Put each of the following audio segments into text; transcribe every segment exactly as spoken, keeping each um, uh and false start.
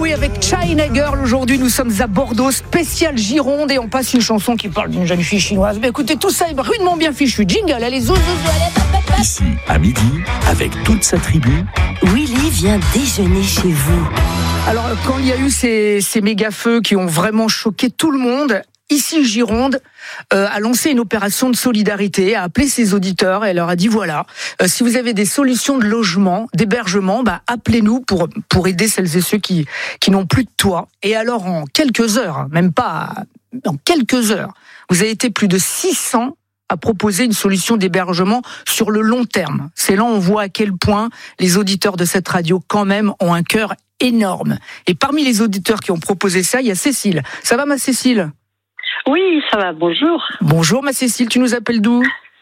oui, avec China Girl, aujourd'hui nous sommes à Bordeaux, spécial Gironde, et on passe une chanson qui parle d'une jeune fille chinoise. Mais écoutez, tout ça est rudement bien fichu. Jingle, allez, zou, zou, zou, allez, pap, pap, pap. Ici, à midi, avec toute sa tribu, Willy vient déjeuner chez vous. Alors, quand il y a eu ces, ces méga-feux qui ont vraiment choqué tout le monde, ici Gironde euh, a lancé une opération de solidarité, a appelé ses auditeurs et leur a dit voilà, euh, si vous avez des solutions de logement, d'hébergement, bah, appelez-nous pour pour aider celles et ceux qui qui n'ont plus de toit. Et alors en quelques heures, même pas en quelques heures, vous avez été plus de six cents à proposer une solution d'hébergement sur le long terme. C'est là où on voit à quel point les auditeurs de cette radio quand même ont un cœur énorme. Et parmi les auditeurs qui ont proposé ça, il y a Cécile. Ça va, ma Cécile ? Oui, ça va, bonjour. Bonjour ma Cécile, tu nous appelles d'où ?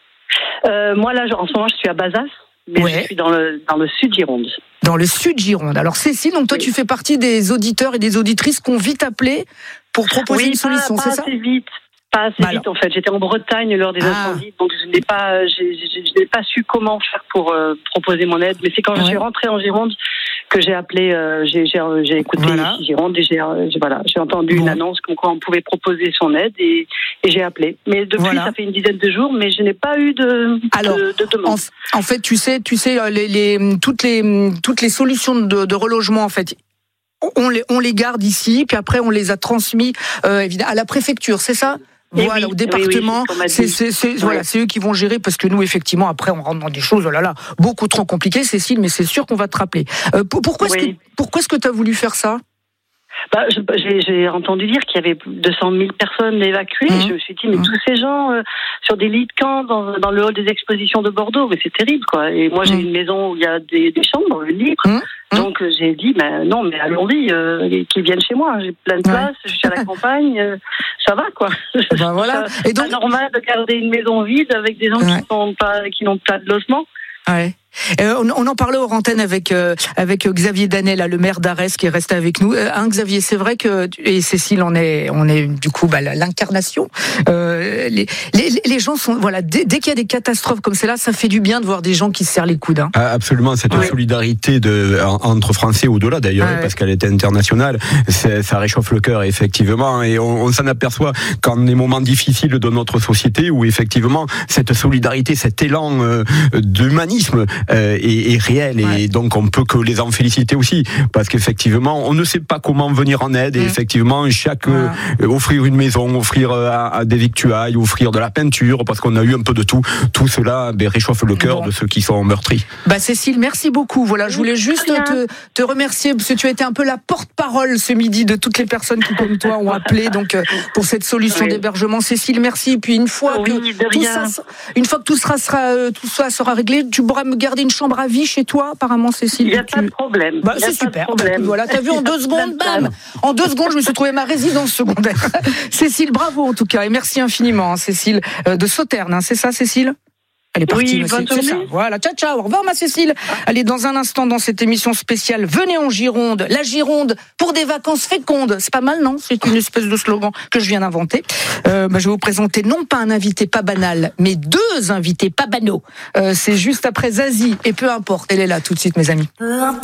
euh, Moi là, en ce moment, je suis à Bazas, mais ouais. je suis dans le, dans le sud Gironde. Dans le sud Gironde. Alors Cécile, donc toi oui. tu fais partie des auditeurs et des auditrices qu'on vite appelé pour proposer oui, une solution, pas, c'est pas ça ? assez vite. Pas assez bah vite en fait. J'étais en Bretagne lors des ah. incendies, donc je n'ai pas, j'ai, j'ai, je n'ai pas su comment faire pour euh, proposer mon aide. Mais c'est quand ouais. je suis rentrée en Gironde que j'ai appelé, euh, j'ai, j'ai, j'ai écouté voilà. Gironde et j'ai, j'ai, voilà, j'ai entendu bon. une annonce comme quoi on pouvait proposer son aide et, et j'ai appelé. Mais depuis voilà. ça fait une dizaine de jours, mais je n'ai pas eu de, Alors, de, de demande. En, en fait, tu sais, tu sais, les, les, toutes les, toutes les solutions de, de relogement en fait. On les, on les garde ici, puis après on les a transmis euh, évidemment à la préfecture, c'est ça ? Voilà, oui, au département, oui, oui, c'est, c'est, c'est, ouais. voilà, c'est eux qui vont gérer, parce que nous, effectivement, après, on rentre dans des choses, oh là là, beaucoup trop compliquées, Cécile, mais c'est sûr qu'on va te rappeler. Euh, pourquoi, oui. est-ce que, pourquoi est-ce que tu as voulu faire ça ? Bah, j'ai, j'ai entendu dire qu'il y avait deux cent mille personnes évacuées. Mmh. Je me suis dit, mais mmh. tous ces gens euh, sur des lits de camp dans, dans le hall des expositions de Bordeaux, mais c'est terrible, quoi. Et moi, j'ai mmh. une maison où il y a des, des chambres libres. Mmh. Donc euh, j'ai dit, ben non, mais allons-y, euh, qu'ils viennent chez moi. J'ai plein de place, ouais. je suis à la campagne, euh, ça va, quoi. Ben voilà. Et donc, c'est pas normal de garder une maison vide avec des gens ouais. qui sont pas, qui n'ont pas de logement. Ouais. Euh, on, on en parlait aux antennes avec euh, avec Xavier Danet, là, le maire d'Arès, qui est resté avec nous. Euh, hein, Xavier, c'est vrai que et Cécile, on est on est du coup bah, l'incarnation. Euh, les, les les gens sont voilà dès, dès qu'il y a des catastrophes comme celle-là, ça fait du bien de voir des gens qui se serrent les coudes. Hein. Ah, absolument, cette ouais. solidarité de entre Français au-delà d'ailleurs, ah, ouais. parce qu'elle est internationale, c'est, ça réchauffe le cœur effectivement, et on, on s'en aperçoit quand des moments difficiles de notre société où effectivement cette solidarité, cet élan euh, d'humanisme Euh, est, est réel ouais. et donc on peut que les en féliciter aussi parce qu'effectivement on ne sait pas comment venir en aide et mmh. effectivement chaque ouais. euh, offrir une maison, offrir euh, à, à des victuailles, offrir de la peinture parce qu'on a eu un peu de tout, tout cela ben, réchauffe le cœur bon. de ceux qui sont meurtris. Bah Cécile, merci beaucoup. Voilà, je voulais juste te, te remercier parce que tu as été un peu la porte-parole ce midi de toutes les personnes qui comme toi ont appelé donc pour cette solution oui. d'hébergement. Cécile, merci. Et puis une fois oui, que tout ça, une fois que tout sera, sera tout ça sera réglé, tu pourras me garder une chambre à vie chez toi, apparemment, Cécile. Il n'y a tu... pas de problème. Bah, c'est super. Bah, voilà, t'as vu en deux secondes, bam. En deux secondes, je me suis trouvé ma résidence secondaire. Cécile, bravo en tout cas, et merci infiniment, hein, Cécile euh, de Sauternes. Hein, c'est ça, Cécile ? Elle est partie. Oui, bonne c'est, c'est ça. Voilà, ciao, ciao. Au revoir, ma Cécile. Allez, dans un instant, dans cette émission spéciale, venez en Gironde. La Gironde pour des vacances fécondes. C'est pas mal, non ? C'est une espèce de slogan que je viens d'inventer. Euh, bah, je vais vous présenter non pas un invité pas banal, mais deux invités pas banaux. Euh, c'est juste après Zazie. Et peu importe, elle est là tout de suite, mes amis. Peu importe.